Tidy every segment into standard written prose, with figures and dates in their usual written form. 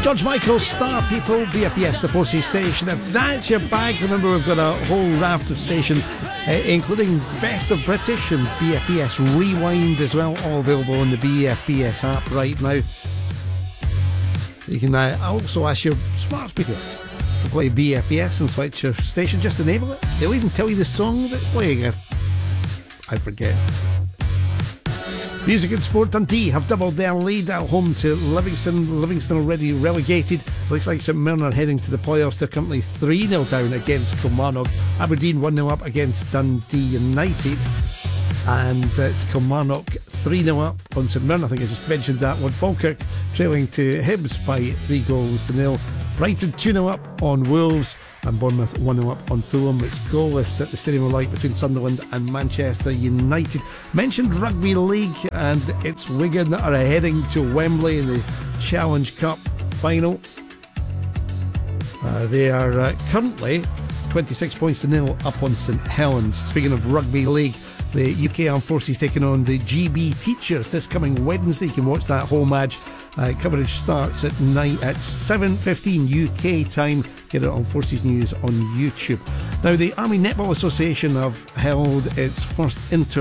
George Michael, Star People, BFBS, the 4C station. If that's your bag, remember we've got a whole raft of stations, including Best of British and BFBS Rewind as well, all available on the BFBS app right now. You can also ask your smart speaker to play BFBS and select your station. Just enable it. They'll even tell you the song that's playing if I forget. Music and Sport, Dundee have doubled their lead at home to Livingston. Livingston already relegated. Looks like St Mirren are heading to the playoffs. They're currently 3-0 down against Kilmarnock. Aberdeen 1-0 up against Dundee United. And it's Kilmarnock 3-0 up on St Mirren. I think I just mentioned that one. Falkirk trailing to Hibs by 3-0. Brighton 2-0 up on Wolves. And Bournemouth 1-0 up on Fulham. It's goalless at the Stadium of Light between Sunderland and Manchester United. Mentioned Rugby League, and it's Wigan that are heading to Wembley in the Challenge Cup final. They are currently 26 points to nil up on St Helens. Speaking of Rugby League, the UK Armed Forces taking on the GB Teachers this coming Wednesday. You can watch that whole match. Coverage starts at 7:15 UK time. Get it on Forces News on YouTube. Now, the Army Netball Association have held its first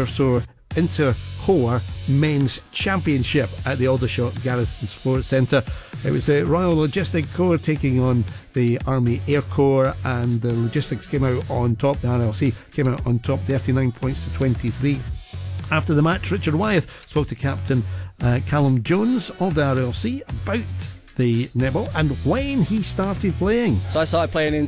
Inter-Corps Men's Championship at the Aldershot Garrison Sports Centre. It was the Royal Logistic Corps taking on the Army Air Corps, and the Logistics came out on top. The RLC came out on top, 39 points to 23. After the match, Richard Wyeth spoke to Captain Callum Jones of the RLC about the netball and when he started playing. So I started playing in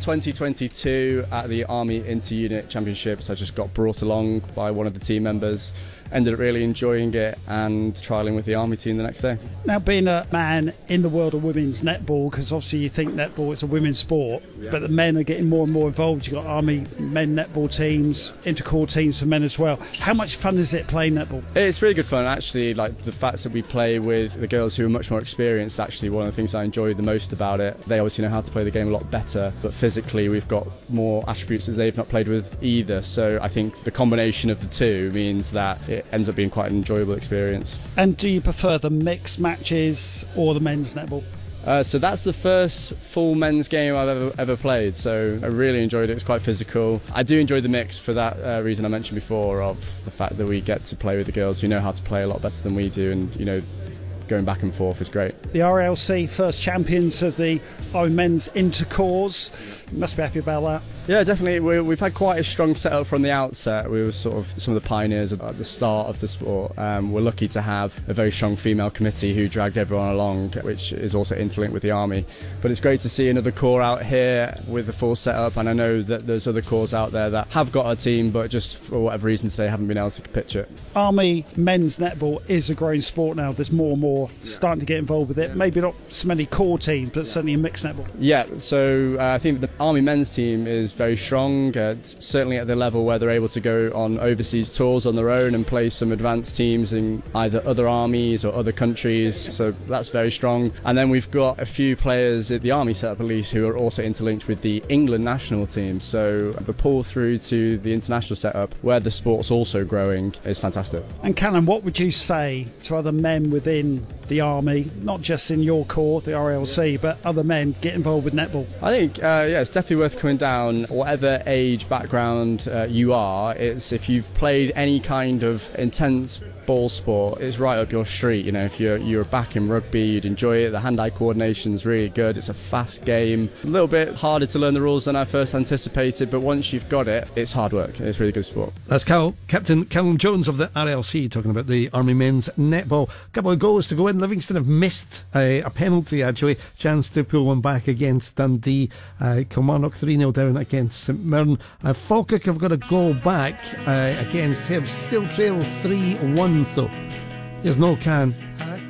2022 at the Army Inter-Unit Championships. I just got brought along by one of the team members, ended up really enjoying it and trialling with the Army team the next day. Now, being a man in the world of women's netball, because obviously you think netball is a women's sport, but the men are getting more and more involved. You've got Army men netball teams, inter-corps teams for men as well. How much fun is it playing netball? It's really good fun, actually. Like, the fact that we play with the girls who are much more experienced, actually one of the things I enjoy the most about it. They obviously know how to play the game a lot better, but physically we've got more attributes that they've not played with either. So I think the combination of the two means that it ends up being quite an enjoyable experience. And do you prefer the mixed matches or the men's netball? So that's the first full men's game I've ever played, so I really enjoyed it. It was quite physical. I do enjoy the mix for that reason I mentioned before, of the fact that we get to play with the girls who know how to play a lot better than we do, and going back and forth is great. The RLC first champions of the men's intercorps. You must be happy about that. Yeah, definitely. We've had quite a strong setup from the outset. We were sort of some of the pioneers at the start of the sport. We're lucky to have a very strong female committee who dragged everyone along, which is also interlinked with the Army. But it's great to see another corps out here with the full setup, and I know that there's other corps out there that have got a team, but just for whatever reason today haven't been able to pitch it. Army men's netball is a growing sport now. There's more and more starting to get involved with it. Maybe not so many core teams, but certainly in mixed netball. Yeah, so I think the Army men's team is very strong. It's certainly at the level where they're able to go on overseas tours on their own and play some advanced teams in either other armies or other countries, so that's very strong. And then we've got a few players at the Army setup at least who are also interlinked with the England national team, so the pull through to the international setup where the sport's also growing is fantastic. And Callum, what would you say to other men within the Army, not just in your corps, the RLC, but other men get involved with netball? I think it's definitely worth coming down, whatever age, background you are. It's if you've played any kind of intense ball sport, it's right up your street. If you're back in rugby, you'd enjoy it. The hand-eye coordination's really good. It's a fast game, a little bit harder to learn the rules than I first anticipated, but once you've got it, it's hard work. It's really good sport. That's Captain Callum Jones of the RLC talking about the Army men's netball. A couple of goals to go in. Livingston have missed a penalty, actually. Chance to pull one back against Dundee. Kilmarnock 3-0 down against St Mirren. Falkirk have got a goal back against Hibs. Still trail 3-1 though. Here's Noel Can.